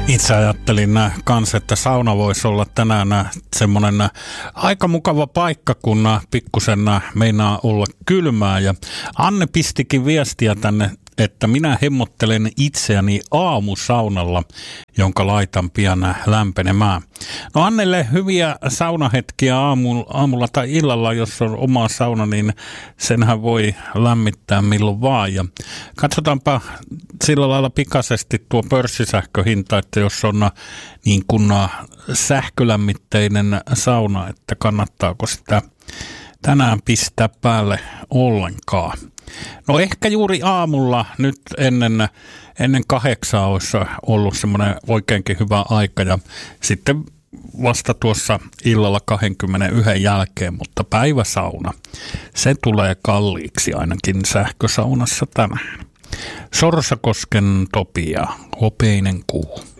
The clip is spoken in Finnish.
Itse ajattelin kanssa, että sauna voisi olla tänään semmoinen aika mukava paikka, kun pikkusen meinaa olla kylmää. Ja Anne pistikin viestiä tänne, että minä hemmottelen itseäni aamusaunalla, jonka laitan pian lämpenemään. No Annelle hyviä saunahetkiä aamulla tai illalla, jos on oma sauna, niin senhän voi lämmittää milloin vaan. Ja katsotaanpa sillä lailla pikaisesti tuo pörssisähköhinta, että jos on niin kuin sähkölämmitteinen sauna, että kannattaako sitä tänään pistää päälle ollenkaan. No ehkä juuri aamulla nyt ennen 8 olisi ollut semmoinen oikeinkin hyvä aika ja sitten vasta tuossa illalla 21 jälkeen, mutta päiväsauna, se tulee kalliiksi ainakin sähkösaunassa tänään. Sorsakosken Topi ja Hopeinen kuu.